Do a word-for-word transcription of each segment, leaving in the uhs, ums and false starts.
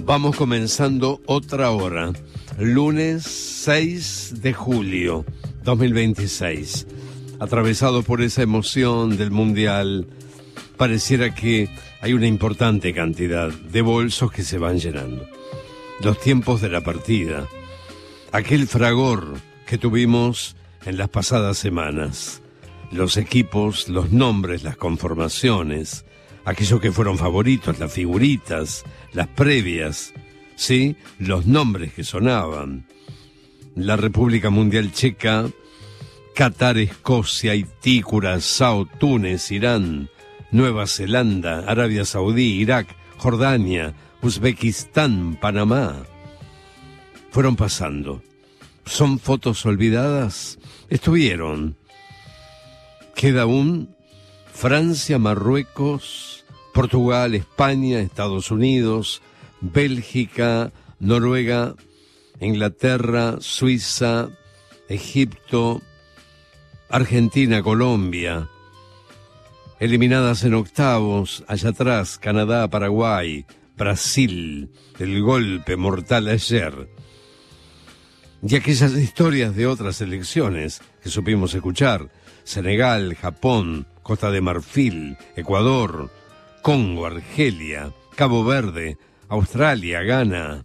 Vamos comenzando otra hora, lunes seis de julio dos mil veintiséis. Atravesado por esa emoción del Mundial, pareciera que hay una importante cantidad de bolsos que se van llenando. Los tiempos de la partida, aquel fragor que tuvimos en las pasadas semanas, los equipos, los nombres, las conformaciones, aquellos que fueron favoritos, las figuritas, las previas, sí, los nombres que sonaban. La República Mundial Checa, Qatar, Escocia, Haití, Curazao, Túnez, Irán, Nueva Zelanda, Arabia Saudí, Irak, Jordania, Uzbekistán, Panamá. Fueron pasando. ¿Son fotos olvidadas? Estuvieron. Queda aún Francia, Marruecos, Portugal, España, Estados Unidos, Bélgica, Noruega, Inglaterra, Suiza, Egipto, Argentina, Colombia. Eliminadas en octavos, allá atrás, Canadá, Paraguay, Brasil, el golpe mortal ayer. Y aquellas historias de otras elecciones que supimos escuchar, Senegal, Japón, Costa de Marfil, Ecuador, Congo, Argelia, Cabo Verde, Australia, Ghana.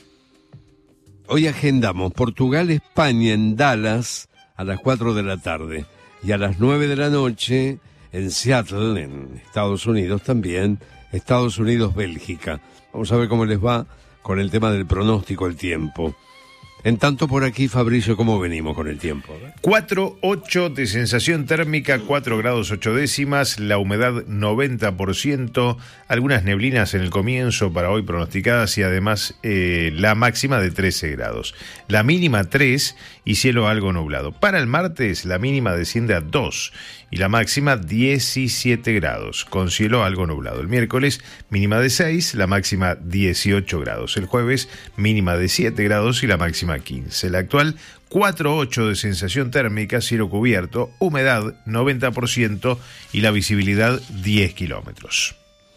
Hoy agendamos Portugal, España en Dallas a las cuatro de la tarde y a las nueve de la noche en Seattle, en Estados Unidos también, Estados Unidos, Bélgica. Vamos a ver cómo les va con el tema del pronóstico, el tiempo. En tanto por aquí, Fabricio, ¿cómo venimos con el tiempo? cuatro, ocho de sensación térmica, cuatro grados ocho décimas, la humedad noventa por ciento, algunas neblinas en el comienzo para hoy pronosticadas y además eh, la máxima de trece grados. La mínima tres y cielo algo nublado. Para el martes la mínima desciende a dos y la máxima diecisiete grados, con cielo algo nublado. El miércoles mínima de seis, la máxima dieciocho grados. El jueves mínima de siete grados y la máxima quince. La actual cuatro ocho de sensación térmica, cielo cubierto, humedad noventa por ciento y la visibilidad diez kilómetros.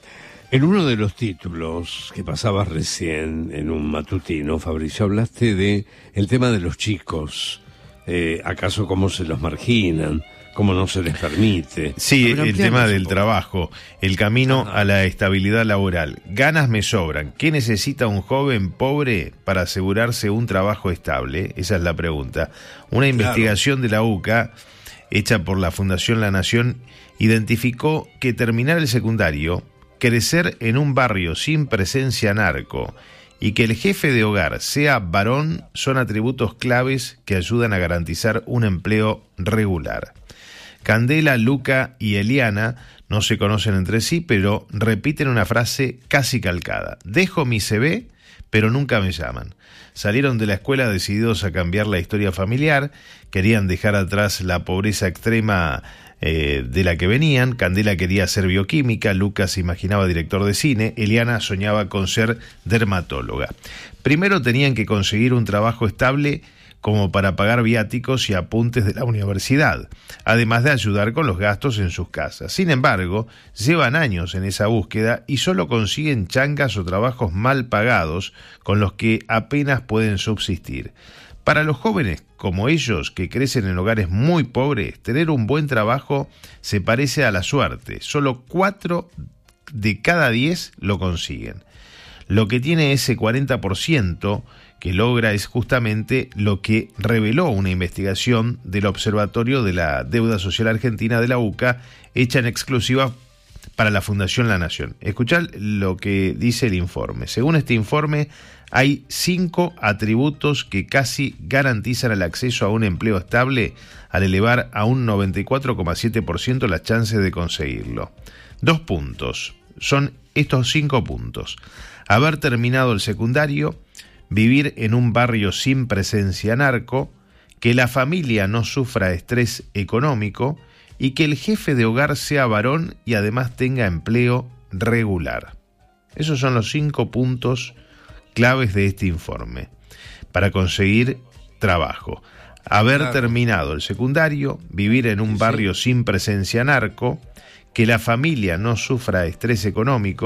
En uno de los títulos que pasabas recién en un matutino, Fabricio, hablaste de el tema de los chicos. Eh, ¿Acaso cómo se los marginan? ¿Cómo no se les permite? Sí, el tema del trabajo, el camino Ajá. a la estabilidad laboral. Ganas me sobran. ¿Qué necesita un joven pobre para asegurarse un trabajo estable? Esa es la pregunta. Una investigación claro. de la U C A, hecha por la Fundación La Nación, identificó que terminar el secundario, crecer en un barrio sin presencia narco y que el jefe de hogar sea varón son atributos claves que ayudan a garantizar un empleo regular. Candela, Luca y Eliana no se conocen entre sí, pero repiten una frase casi calcada. Dejo mi C V, pero nunca me llaman. Salieron de la escuela decididos a cambiar la historia familiar, querían dejar atrás la pobreza extrema eh, de la que venían. Candela quería ser bioquímica, Luca se imaginaba director de cine, Eliana soñaba con ser dermatóloga. Primero tenían que conseguir un trabajo estable como para pagar viáticos y apuntes de la universidad, además de ayudar con los gastos en sus casas. Sin embargo, llevan años en esa búsqueda y solo consiguen changas o trabajos mal pagados con los que apenas pueden subsistir. Para los jóvenes como ellos, que crecen en hogares muy pobres, tener un buen trabajo se parece a la suerte. Solo cuatro de cada diez lo consiguen. Lo que tiene ese cuarenta por ciento que logra es justamente lo que reveló una investigación del Observatorio de la Deuda Social Argentina de la U C A, hecha en exclusiva para la Fundación La Nación. Escuchad lo que dice el informe. Según este informe, hay cinco atributos que casi garantizan el acceso a un empleo estable al elevar a un noventa y cuatro coma siete por ciento las chances de conseguirlo. Dos puntos. Son estos cinco puntos. Haber terminado el secundario, vivir en un barrio sin presencia narco, que la familia no sufra estrés económico y que el jefe de hogar sea varón y además tenga empleo regular. Esos son los cinco puntos claves de este informe para conseguir trabajo. Haber claro. terminado el secundario, vivir en un sí, barrio sí. sin presencia narco, que la familia no sufra estrés económico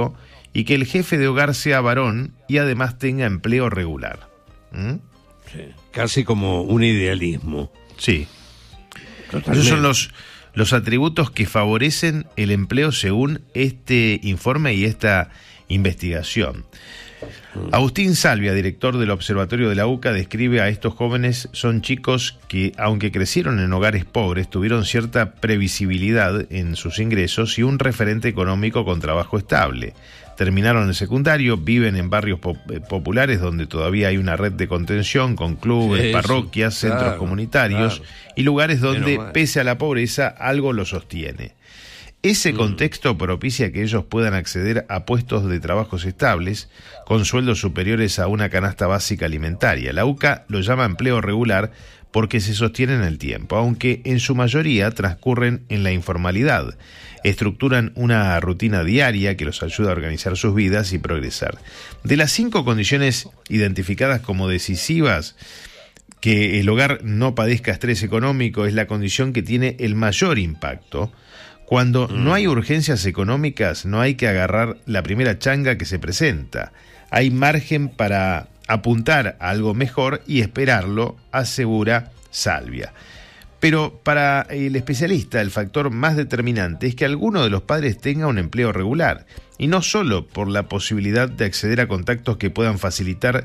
y que el jefe de hogar sea varón y además tenga empleo regular. ¿Mm? Sí, casi como un idealismo. Sí. Totalmente. Esos son los, los atributos que favorecen el empleo según este informe y esta investigación. Agustín Salvia, director del Observatorio de la UCA, describe a estos jóvenes, son chicos que, aunque crecieron en hogares pobres, tuvieron cierta previsibilidad en sus ingresos y un referente económico con trabajo estable. Terminaron el secundario, viven en barrios po- populares donde todavía hay una red de contención con clubes, Eso, parroquias, claro, centros comunitarios claro. y lugares donde, Menos mal. pese a la pobreza, algo lo sostiene. Ese contexto propicia que ellos puedan acceder a puestos de trabajos estables con sueldos superiores a una canasta básica alimentaria. La UCA lo llama empleo regular porque se sostiene en el tiempo, aunque en su mayoría transcurren en la informalidad. Estructuran una rutina diaria que los ayuda a organizar sus vidas y progresar. De las cinco condiciones identificadas como decisivas, que el hogar no padezca estrés económico es la condición que tiene el mayor impacto. Cuando mm. no hay urgencias económicas, no hay que agarrar la primera changa que se presenta. Hay margen para apuntar a algo mejor y esperarlo, asegura Salvia. Pero para el especialista, el factor más determinante es que alguno de los padres tenga un empleo regular, y no solo por la posibilidad de acceder a contactos que puedan facilitar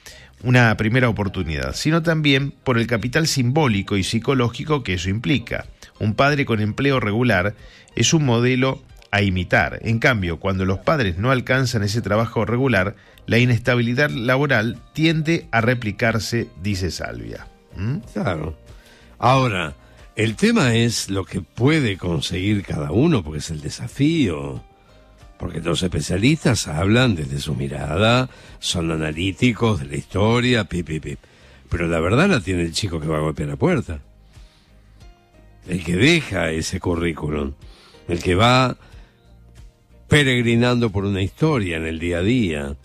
una primera oportunidad, sino también por el capital simbólico y psicológico que eso implica. Un padre con empleo regular es un modelo a imitar. En cambio, cuando los padres no alcanzan ese trabajo regular, la inestabilidad laboral tiende a replicarse, dice Salvia. ¿Mm? Claro. Ahora, el tema es lo que puede conseguir cada uno, porque es el desafío. Porque los especialistas hablan desde su mirada, son analíticos de la historia, pip, pip, pip. Pero la verdad la tiene el chico que va a golpear la puerta. El que deja ese currículum, el que va peregrinando por una historia en el día a día,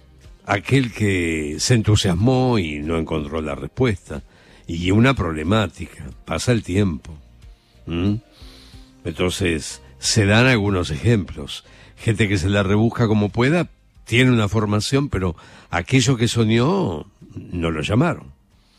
aquel que se entusiasmó y no encontró la respuesta, y una problemática, pasa el tiempo. ¿Mm? Entonces, se dan algunos ejemplos. Gente que se la rebusca como pueda, tiene una formación, pero aquello que soñó, no lo llamaron.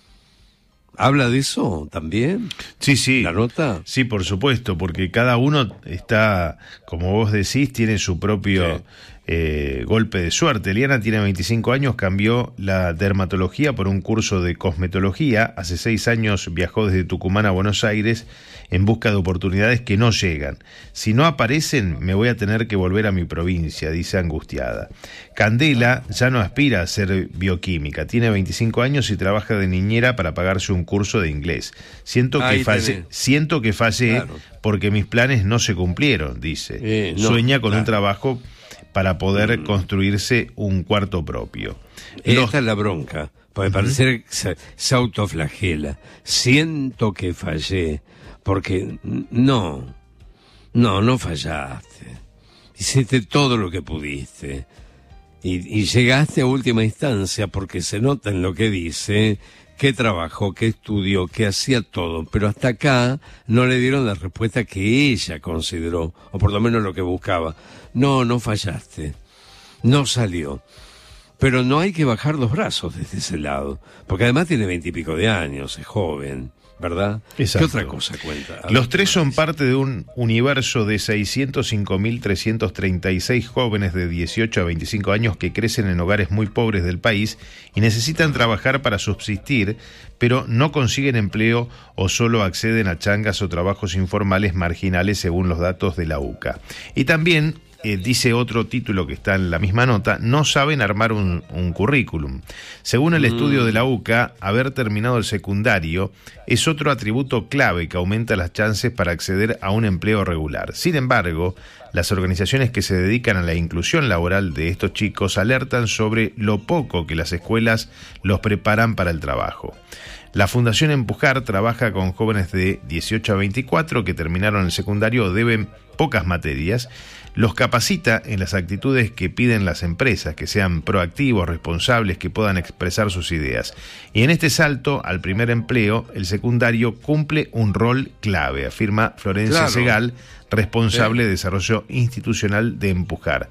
¿Habla de eso también? Sí, sí. ¿La nota? Sí, por supuesto, porque cada uno está, como vos decís, tiene su propio sí. eh, golpe de suerte. Eliana tiene veinticinco años, cambió la dermatología por un curso de cosmetología. Hace seis años viajó desde Tucumán a Buenos Aires en busca de oportunidades que no llegan. Si no aparecen, me voy a tener que volver a mi provincia, dice angustiada. Candela ya no aspira a ser bioquímica, tiene veinticinco años y trabaja de niñera para pagarse un curso de inglés. Siento que fallé, siento que fallé claro. porque mis planes no se cumplieron, dice. Eh, no, Sueña con claro. un trabajo para poder mm. construirse un cuarto propio. Esta Los... es la bronca, porque uh-huh. parece que se, se autoflagela. Siento que fallé. Porque no, no, no fallaste. Hiciste todo lo que pudiste. Y, y llegaste a última instancia porque se nota en lo que dice, que trabajó, que estudió, que hacía todo. Pero hasta acá no le dieron la respuesta que ella consideró, o por lo menos lo que buscaba. No, no fallaste. No salió. Pero no hay que bajar los brazos desde ese lado. Porque además tiene veintipico de años, es joven. ¿Verdad? Exacto. ¿Qué otra cosa cuenta? A Los tres son parte de un universo de seiscientos cinco mil trescientos treinta y seis jóvenes de dieciocho a veinticinco años que crecen en hogares muy pobres del país y necesitan trabajar para subsistir, pero no consiguen empleo o solo acceden a changas o trabajos informales marginales según los datos de la UCA. Y también Eh, dice otro título que está en la misma nota, no saben armar un, un currículum. Según el mm. estudio de la UCA, haber terminado el secundario es otro atributo clave que aumenta las chances para acceder a un empleo regular. Sin embargo, las organizaciones que se dedican a la inclusión laboral de estos chicos alertan sobre lo poco que las escuelas los preparan para el trabajo. La Fundación Empujar trabaja con jóvenes de dieciocho a veinticuatro que terminaron el secundario o deben pocas materias, los capacita en las actitudes que piden las empresas, que sean proactivos, responsables, que puedan expresar sus ideas. Y en este salto al primer empleo, el secundario cumple un rol clave, afirma Florencia claro. Segal, responsable sí. de desarrollo institucional de Empujar.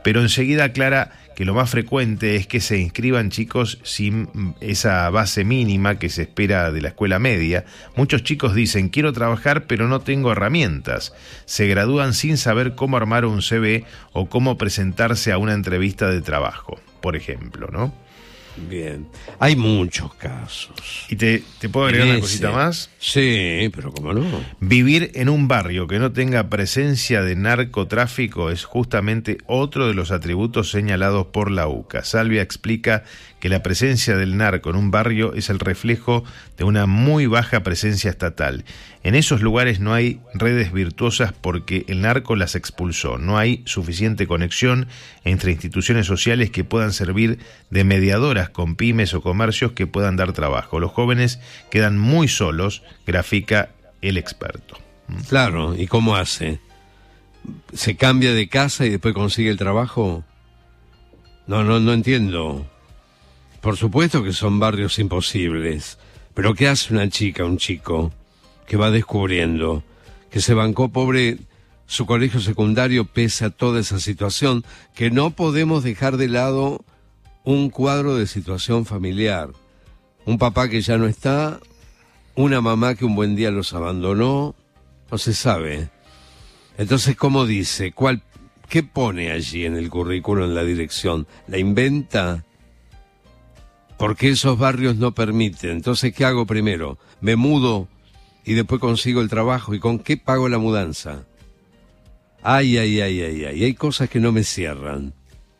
pero enseguida aclara que lo más frecuente es que se inscriban chicos sin esa base mínima que se espera de la escuela media. Muchos chicos dicen, quiero trabajar pero no tengo herramientas. Se gradúan sin saber cómo armar un C V o cómo presentarse a una entrevista de trabajo, por ejemplo, ¿no? Bien, hay muchos casos. ¿Y te, te puedo agregar una cosita más? Sí, pero cómo no. Vivir en un barrio que no tenga presencia de narcotráfico es justamente otro de los atributos señalados por la U C A. Salvia explica que la presencia del narco en un barrio es el reflejo de una muy baja presencia estatal. En esos lugares no hay redes virtuosas porque el narco las expulsó. No hay suficiente conexión entre instituciones sociales que puedan servir de mediadoras con pymes o comercios que puedan dar trabajo. Los jóvenes quedan muy solos, grafica el experto. Claro, ¿y cómo hace? ¿Se cambia de casa y después consigue el trabajo? No, no, no entiendo. Por supuesto que son barrios imposibles, pero ¿qué hace una chica, un chico, que va descubriendo, que se bancó pobre su colegio secundario pese a toda esa situación, que no podemos dejar de lado un cuadro de situación familiar? Un papá que ya no está, una mamá que un buen día los abandonó, no se sabe. Entonces, ¿cómo dice? ¿Cuál, qué pone allí en el currículo, en la dirección? ¿La inventa? Porque esos barrios no permiten. Entonces, ¿qué hago primero? ¿Me mudo y después consigo el trabajo? ¿Y con qué pago la mudanza? Ay, ay, ay, ay, ay. Hay cosas que no me cierran.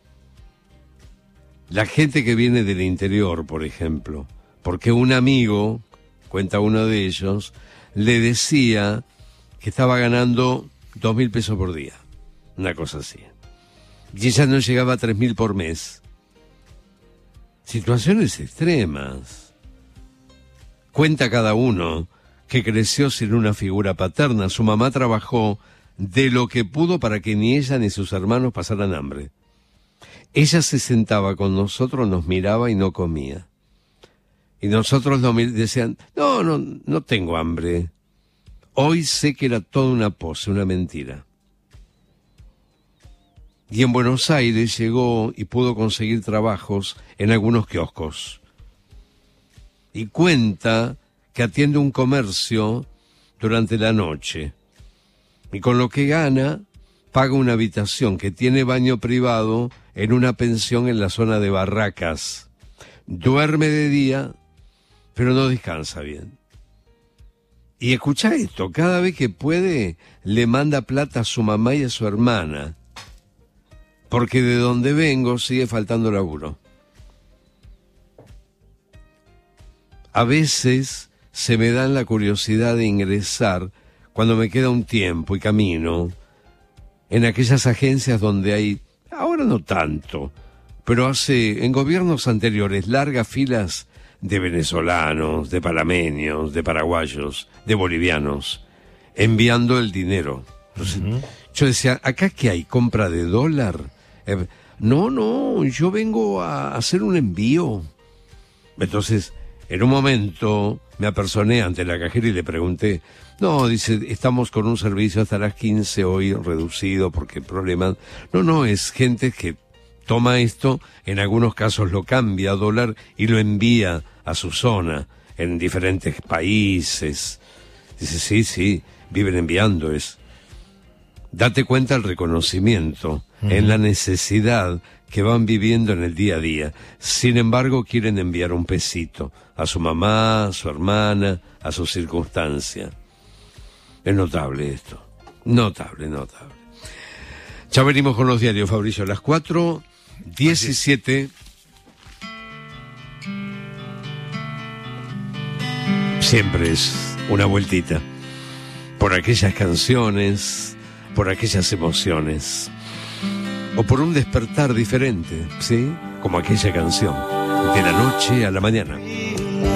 La gente que viene del interior, por ejemplo, porque un amigo, cuenta uno de ellos, le decía que estaba ganando dos mil pesos por día. Una cosa así. Y ella no llegaba a tres mil por mes. Situaciones extremas. Cuenta cada uno que creció sin una figura paterna. Su mamá trabajó de lo que pudo para que ni ella ni sus hermanos pasaran hambre. Ella se sentaba con nosotros, nos miraba y no comía. Y nosotros nos decían, no, no, no tengo hambre. Hoy sé que era toda una pose, una mentira. Y en Buenos Aires llegó y pudo conseguir trabajos en algunos kioscos. Y cuenta que atiende un comercio durante la noche. Y con lo que gana, paga una habitación que tiene baño privado en una pensión en la zona de Barracas. Duerme de día, pero no descansa bien. Y escucha esto, cada vez que puede, le manda plata a su mamá y a su hermana. Porque de donde vengo sigue faltando laburo. A veces se me da la curiosidad de ingresar, cuando me queda un tiempo y camino, en aquellas agencias donde hay, ahora no tanto, pero hace, en gobiernos anteriores, largas filas de venezolanos, de panameños, de paraguayos, de bolivianos, enviando el dinero. Entonces, uh-huh. Yo decía, ¿acá qué hay? ¿Compra de dólar? Eh, no, no, yo vengo a hacer un envío. Entonces, en un momento me apersoné ante la cajera y le pregunté, no, dice, estamos con un servicio hasta las quince hoy reducido porque el problema... No, no, es gente que toma esto, en algunos casos lo cambia a dólar y lo envía a su zona en diferentes países. Dice, sí, sí, viven enviando eso. Date cuenta el reconocimiento uh-huh. en la necesidad que van viviendo en el día a día. Sin embargo, quieren enviar un pesito a su mamá, a su hermana, a su circunstancia. Es notable esto. Notable, notable. Ya venimos con los diarios, Fabricio, a las cuatro diecisiete. Siempre es una vueltita por aquellas canciones, por aquellas emociones, o por un despertar diferente, ¿sí? Como aquella canción, de la noche a la mañana.